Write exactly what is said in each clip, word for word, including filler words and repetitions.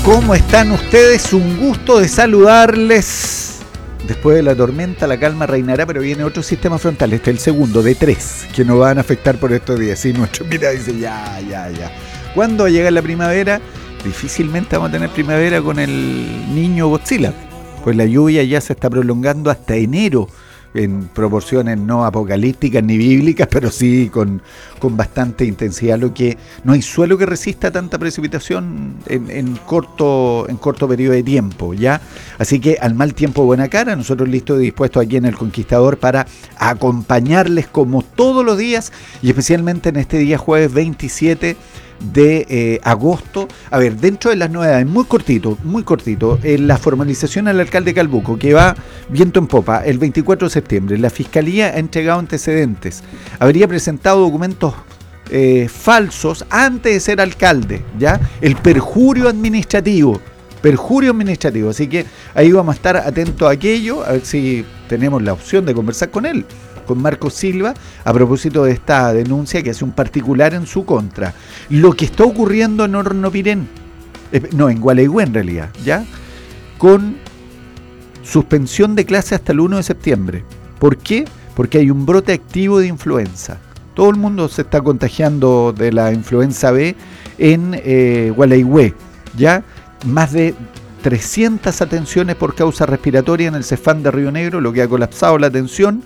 ¿Cómo están ustedes? Un gusto de saludarles. Después de la tormenta la calma reinará, pero viene otro sistema frontal, este es el segundo de tres, que nos van a afectar por estos días. Sí, nuestro mira dice ya, ya, ya. ¿Cuándo va a llegar la primavera? Difícilmente vamos a tener primavera con el niño Godzilla, pues la lluvia ya se está prolongando hasta enero, en proporciones no apocalípticas ni bíblicas, pero sí con, con bastante intensidad, lo que no hay suelo que resista tanta precipitación en, en corto en corto periodo de tiempo, ¿ya? Así que al mal tiempo buena cara, nosotros listos y dispuestos aquí en El Conquistador para acompañarles como todos los días, y especialmente en este día jueves veintisiete de eh, agosto. A ver, dentro de las novedades, muy cortito, muy cortito, eh, la formalización al alcalde Calbuco, que va viento en popa, el veinticuatro de septiembre, la Fiscalía ha entregado antecedentes, habría presentado documentos eh, falsos antes de ser alcalde, ¿ya? El perjurio administrativo, perjurio administrativo, así que ahí vamos a estar atentos a aquello, a ver si tenemos la opción de conversar con él, con Marcos Silva, a propósito de esta denuncia que hace un particular en su contra. Lo que está ocurriendo en Hornopirén, eh, no, en Gualeguay en realidad, ¿ya? Con suspensión de clase hasta el uno de septiembre. ¿Por qué? Porque hay un brote activo de influenza. Todo el mundo se está contagiando de la influenza B en eh, Gualeguay, ¿ya? Más de trescientas atenciones por causa respiratoria en el Cefam de Río Negro, lo que ha colapsado la atención.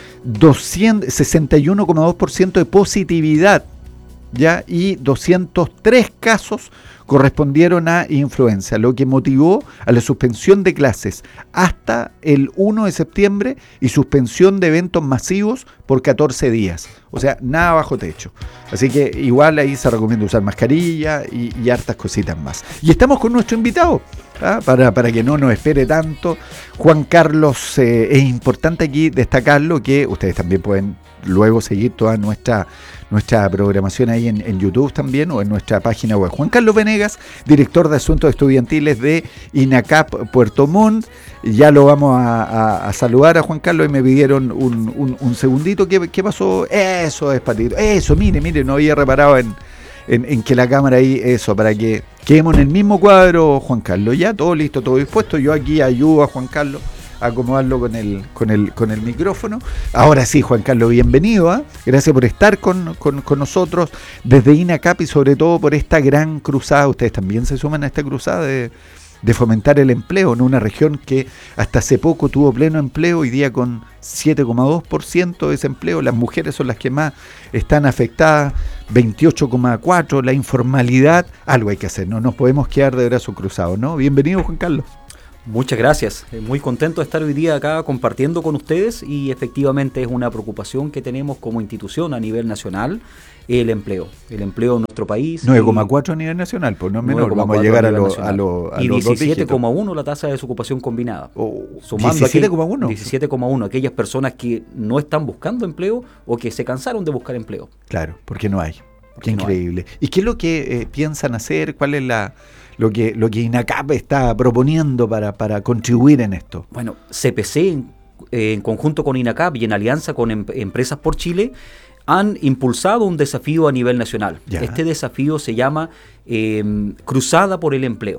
sesenta y uno coma dos por ciento de positividad, ¿ya? Y doscientos tres casos correspondieron a influenza, lo que motivó a la suspensión de clases hasta el uno de septiembre y suspensión de eventos masivos por catorce días. O sea, nada bajo techo. Así que igual ahí se recomienda usar mascarilla y, y hartas cositas más. Y estamos con nuestro invitado, ¿ah? para, para que no nos espere tanto. Juan Carlos, eh, es importante aquí destacarlo, que ustedes también pueden luego seguir toda nuestra, nuestra programación ahí en, en YouTube también o en nuestra página web. Juan Carlos Venegas, director de Asuntos Estudiantiles de INACAP Puerto Montt. Ya lo vamos a, a, a saludar a Juan Carlos y me pidieron un, un, un segundito. ¿Qué, ¿Qué pasó? Eso es, Patito. Eso, mire, mire, no había reparado en, en, en que la cámara ahí, eso, para que quedemos en el mismo cuadro, Juan Carlos. Ya, todo listo, todo dispuesto. Yo aquí ayudo a Juan Carlos a acomodarlo con el, con el, con el micrófono. Ahora sí, Juan Carlos, bienvenido, ¿eh? Gracias por estar con, con, con nosotros desde INACAP y sobre todo por esta gran cruzada. Ustedes también se suman a esta cruzada de, de fomentar el empleo en una región que hasta hace poco tuvo pleno empleo, hoy día con siete coma dos por ciento de desempleo. Las mujeres son las que más están afectadas, veintiocho coma cuatro por ciento, la informalidad. Algo hay que hacer, no nos podemos quedar de brazos cruzados, ¿no? Bienvenido, Juan Carlos. Muchas gracias, muy contento de estar hoy día acá compartiendo con ustedes, y efectivamente es una preocupación que tenemos como institución a nivel nacional, el empleo, el empleo en nuestro país. nueve coma cuatro a nivel nacional, pues no es menor, vamos a llegar a los a lo, a y los diecisiete coma uno la tasa de desocupación combinada. Oh, diecisiete coma uno. diecisiete coma uno, aquellas personas que no están buscando empleo o que se cansaron de buscar empleo. Claro, porque no hay. Qué increíble. ¿Y qué es lo que eh, piensan hacer? ¿Cuál es la lo que lo que INACAP está proponiendo para, para contribuir en esto? Bueno, C P C en, eh, en conjunto con INACAP y en alianza con em, Empresas por Chile han impulsado un desafío a nivel nacional. Ya. Este desafío se llama eh, Cruzada por el Empleo.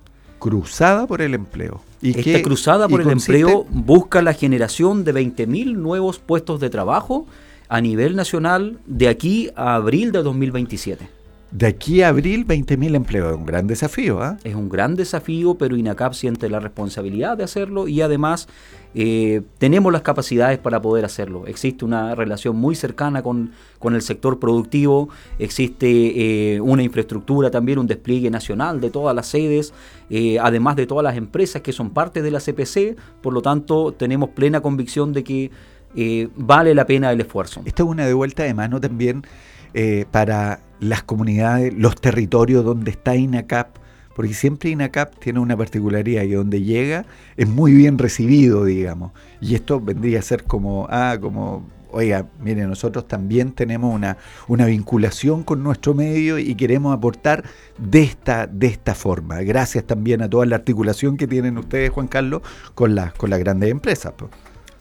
Cruzada por el Empleo. ¿Y Esta qué, Cruzada por el consiste? Empleo busca la generación de veinte mil nuevos puestos de trabajo a nivel nacional de aquí a abril de dos mil veintisiete. De aquí a abril, veinte mil empleos. Es un gran desafío, ¿ah? ¿eh? Es un gran desafío, pero INACAP siente la responsabilidad de hacerlo y además eh, tenemos las capacidades para poder hacerlo. Existe una relación muy cercana con, con el sector productivo, existe eh, una infraestructura también, un despliegue nacional de todas las sedes, eh, además de todas las empresas que son parte de la C P C, por lo tanto tenemos plena convicción de que eh, vale la pena el esfuerzo. Esta es una devuelta de mano también eh, para las comunidades, los territorios donde está INACAP, porque siempre INACAP tiene una particularidad, y donde llega es muy bien recibido, digamos, y esto vendría a ser como, ah, como, oiga, mire, nosotros también tenemos una, una vinculación con nuestro medio y queremos aportar de esta, de esta forma, gracias también a toda la articulación que tienen ustedes, Juan Carlos, con las con las grandes empresas, pues.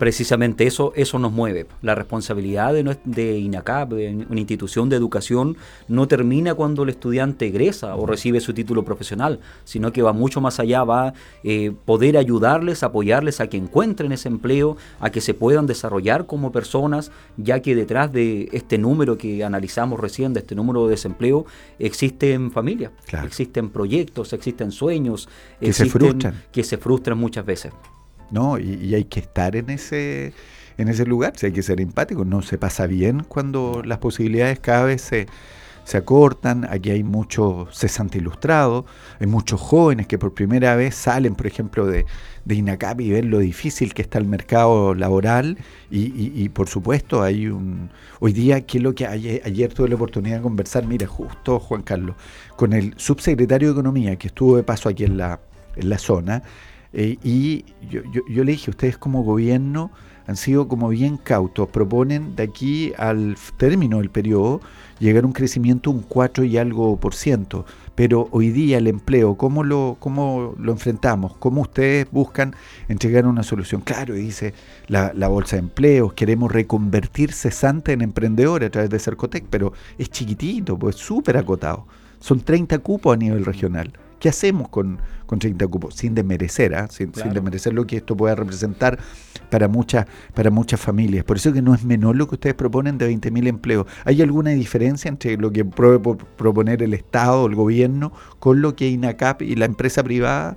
Precisamente eso, eso nos mueve. La responsabilidad de, de INACAP, de una institución de educación, no termina cuando el estudiante egresa o recibe su título profesional, sino que va mucho más allá, va a eh, poder ayudarles, apoyarles a que encuentren ese empleo, a que se puedan desarrollar como personas, ya que detrás de este número que analizamos recién, de este número de desempleo, existen familias, claro. existen proyectos, existen sueños, que existen, se frustran. que se frustran muchas veces. No, y, y hay que estar en ese en ese lugar, si hay que ser empático, no se pasa bien cuando las posibilidades cada vez se, se acortan. Aquí hay mucho cesante ilustrado, hay muchos jóvenes que por primera vez salen, por ejemplo, de, de INACAP y ven lo difícil que está el mercado laboral y, y, y por supuesto hay un... Hoy día, ¿qué es lo que ayer, ayer tuve la oportunidad de conversar? Mira, justo Juan Carlos, con el subsecretario de Economía que estuvo de paso aquí en la, en la zona. Eh, y yo, yo, yo le dije, ustedes como gobierno han sido como bien cautos, proponen de aquí al término del periodo llegar a un crecimiento un cuatro y algo por ciento, pero hoy día el empleo, ¿cómo lo, cómo lo enfrentamos? ¿Cómo ustedes buscan entregar una solución? Claro, dice la, la bolsa de empleos, queremos reconvertir cesante en emprendedores a través de Cercotec, pero es chiquitito, pues súper acotado, son treinta cupos a nivel regional. ¿Qué hacemos con, con treinta cupos? Sin desmerecer, ¿eh? sin, claro. sin desmerecer lo que esto pueda representar para muchas para muchas familias. Por eso que no es menor lo que ustedes proponen de veinte mil empleos. ¿Hay alguna diferencia entre lo que puede proponer el Estado o el gobierno con lo que INACAP y la empresa privada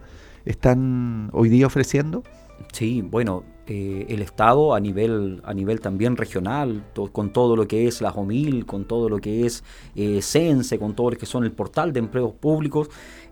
están hoy día ofreciendo? Sí, bueno, eh, el Estado a nivel a nivel también regional, to, con todo lo que es la JOMIL, con todo lo que es eh, CENSE, con todo lo que son el portal de empleos públicos,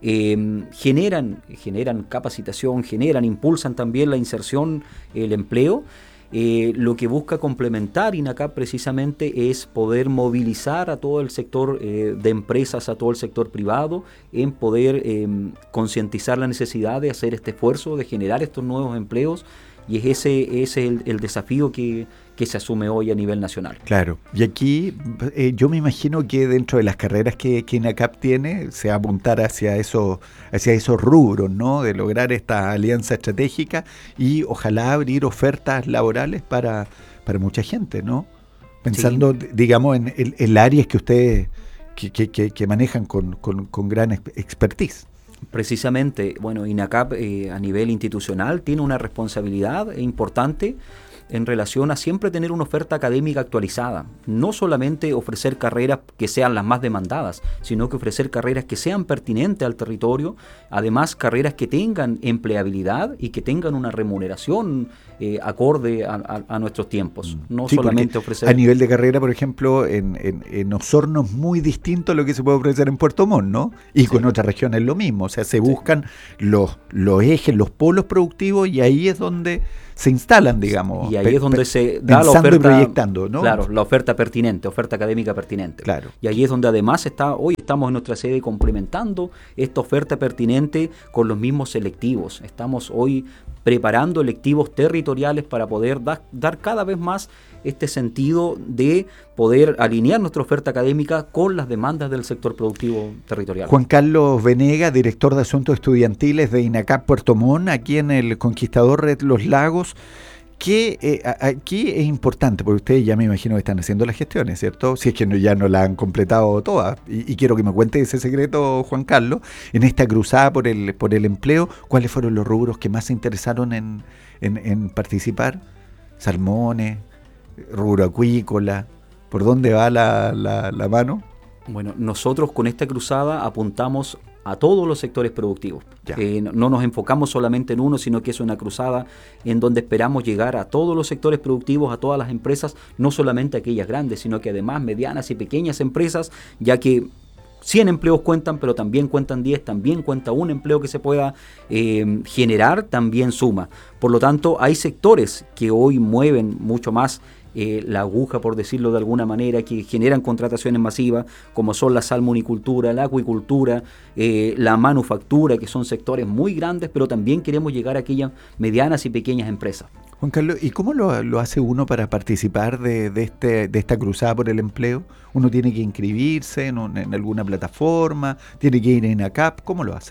eh, generan, generan capacitación, generan, impulsan también la inserción, el empleo. Eh, lo que busca complementar INACAP precisamente es poder movilizar a todo el sector eh, de empresas, a todo el sector privado, en poder eh, concientizar la necesidad de hacer este esfuerzo, de generar estos nuevos empleos, y es ese, ese es el, el desafío que, que se asume hoy a nivel nacional. Claro, y aquí eh, yo me imagino que dentro de las carreras que, que INACAP tiene, se va a apuntar hacia, eso, hacia esos rubros, ¿no? De lograr esta alianza estratégica y ojalá abrir ofertas laborales para, para mucha gente, ¿no? Pensando, sí. digamos, en el, el áreas que ustedes que, que, que, que manejan con, con, con gran expertise. Precisamente, bueno, INACAP eh, a nivel institucional tiene una responsabilidad importante en relación a siempre tener una oferta académica actualizada. No solamente ofrecer carreras que sean las más demandadas, sino que ofrecer carreras que sean pertinentes al territorio, además carreras que tengan empleabilidad y que tengan una remuneración eh, acorde a, a, a nuestros tiempos. No sí, solamente ofrecer... A nivel de carrera, por ejemplo, en, en, en Osorno es muy distinto a lo que se puede ofrecer en Puerto Montt, ¿no? Y sí. con otras regiones lo mismo. O sea, se buscan sí. los, los ejes, los polos productivos y ahí es donde se instalan, digamos. Y ahí pe- es donde se da la oferta, y proyectando, ¿no? Claro, la oferta pertinente, oferta académica pertinente. Claro. Y ahí es donde además está, hoy estamos en nuestra sede complementando esta oferta pertinente con los mismos selectivos. Estamos hoy preparando electivos territoriales para poder da, dar cada vez más este sentido de poder alinear nuestra oferta académica con las demandas del sector productivo territorial. Juan Carlos Venega, director de Asuntos Estudiantiles de INACAP Puerto Montt, aquí en el Conquistador Red Los Lagos, que eh, aquí es importante, porque ustedes ya me imagino que están haciendo las gestiones, ¿cierto? Si es que no, ya no la han completado todas. Y, y quiero que me cuente ese secreto, Juan Carlos, en esta cruzada por el, por el empleo, ¿cuáles fueron los rubros que más se interesaron en, en, en participar? Salmones, rubro acuícola, ¿por dónde va la, la, la mano? Bueno, nosotros con esta cruzada apuntamos a todos los sectores productivos. Eh, no, no nos enfocamos solamente en uno, sino que es una cruzada en donde esperamos llegar a todos los sectores productivos, a todas las empresas, no solamente aquellas grandes, sino que además medianas y pequeñas empresas, ya que cien empleos cuentan, pero también cuentan diez, también cuenta un empleo que se pueda eh, generar, también suma. Por lo tanto, hay sectores que hoy mueven mucho más Eh, la aguja, por decirlo de alguna manera, que generan contrataciones masivas, como son la salmonicultura, la acuicultura, eh, la manufactura, que son sectores muy grandes, pero también queremos llegar a aquellas medianas y pequeñas empresas. Juan Carlos, ¿y cómo lo, lo hace uno para participar de, de, este, de esta cruzada por el empleo? ¿Uno tiene que inscribirse en, un, en alguna plataforma? ¿Tiene que ir a INACAP? ¿Cómo lo hace?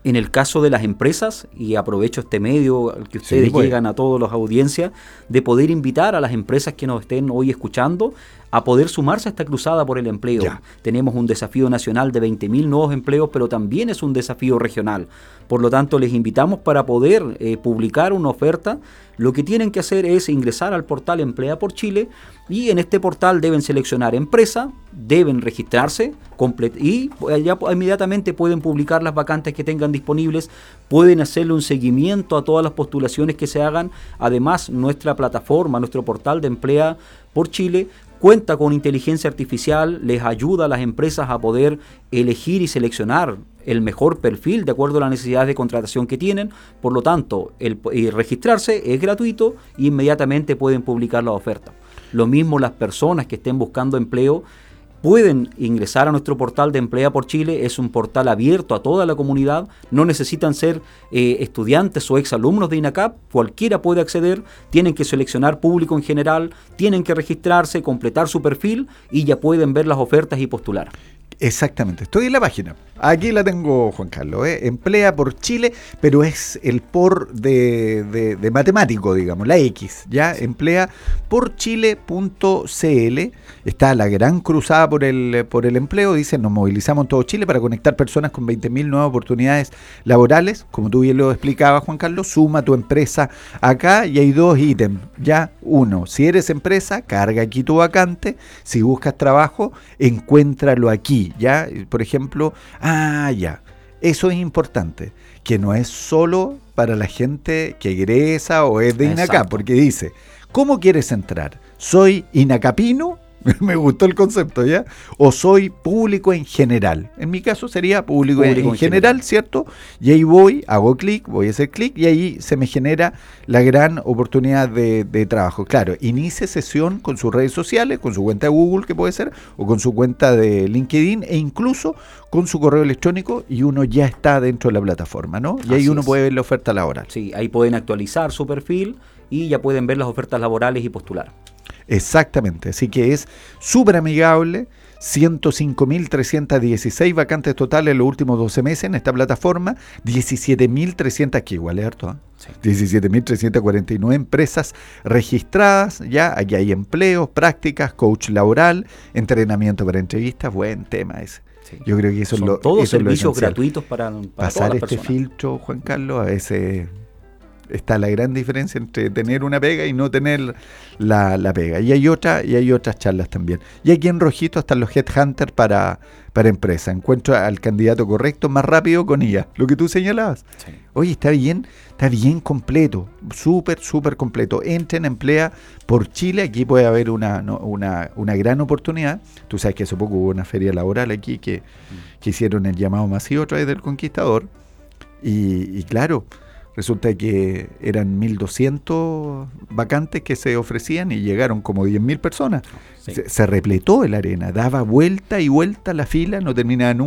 En el caso de las empresas, y aprovecho este medio al que ustedes Sí, pues. llegan a todas las audiencias, de poder invitar a las empresas que nos estén hoy escuchando a poder sumarse a esta cruzada por el empleo. Ya. Tenemos un desafío nacional de veinte mil nuevos empleos, pero también es un desafío regional. Por lo tanto, les invitamos para poder eh, publicar una oferta. Lo que tienen que hacer es ingresar al portal Emplea por Chile y en este portal deben seleccionar empresa, deben registrarse comple- y ya inmediatamente pueden publicar las vacantes que tengan disponibles, pueden hacerle un seguimiento a todas las postulaciones que se hagan. Además, nuestra plataforma, nuestro portal de Emplea por Chile cuenta con inteligencia artificial, les ayuda a las empresas a poder elegir y seleccionar el mejor perfil de acuerdo a las necesidades de contratación que tienen. Por lo tanto, el, el registrarse es gratuito e inmediatamente pueden publicar la oferta. Lo mismo las personas que estén buscando empleo pueden ingresar a nuestro portal de Emplea por Chile. Es un portal abierto a toda la comunidad, no necesitan ser eh, estudiantes o exalumnos de INACAP, cualquiera puede acceder, tienen que seleccionar público en general, tienen que registrarse, completar su perfil y ya pueden ver las ofertas y postular. Exactamente, estoy en la página. Aquí la tengo, Juan Carlos, ¿eh? Emplea por Chile, pero es el por de, de, de matemático, digamos, la X, ¿ya? Emplea por chile punto c l. Está la gran cruzada por el, por el empleo. Dice, nos movilizamos en todo Chile para conectar personas con veinte mil nuevas oportunidades laborales. Como tú bien lo explicabas, Juan Carlos, suma tu empresa acá y hay dos ítems, ¿ya? Uno, si eres empresa, carga aquí tu vacante. Si buscas trabajo, encuéntralo aquí, ¿ya? Por ejemplo, ah, ya, eso es importante, que no es solo para la gente que egresa o es de INACAP, Exacto. porque dice, ¿cómo quieres entrar? ¿Soy inacapino? Me gustó el concepto, ¿ya? ¿O soy público en general? En mi caso sería público, Público en, en general, general. ¿cierto? Y ahí voy, hago clic, voy a hacer clic y ahí se me genera la gran oportunidad de, de trabajo. Claro, inicie sesión con sus redes sociales, con su cuenta de Google, que puede ser, o con su cuenta de LinkedIn e incluso con su correo electrónico y uno ya está dentro de la plataforma, ¿no? Y ahí Así uno es. puede ver la oferta laboral. Sí, ahí pueden actualizar su perfil y ya pueden ver las ofertas laborales y postular. Exactamente, así que es súper amigable, ciento cinco mil trescientas dieciséis vacantes totales en los últimos doce meses en esta plataforma, diecisiete mil trescientas, que igual es harto, ¿eh? Sí. diecisiete mil trescientas cuarenta y nueve empresas registradas, ya, aquí hay empleos, prácticas, coach laboral, entrenamiento para entrevistas, buen tema ese. Sí. Yo creo que eso Son es lo todos eso es lo servicios esencial. gratuitos para, para Pasar todas las este personas. filtro, Juan Carlos, a veces está la gran diferencia entre tener una pega y no tener la, la pega. Y hay otra, y hay otras charlas también. Y aquí en rojito están los headhunters para, para empresa. Encuentro al candidato correcto más rápido con I A, lo que tú señalabas. Sí. Oye, está bien, está bien completo, súper, súper completo. Entren, Emplea por Chile, aquí puede haber una, no, una, una gran oportunidad. Tú sabes que hace poco hubo una feria laboral aquí que, mm. que hicieron el llamado masivo a través del Conquistador. Y, y claro, resulta que eran mil doscientos vacantes que se ofrecían y llegaron como diez mil personas. Sí. Se, se repletó el arena, daba vuelta y vuelta la fila, no terminaba nunca.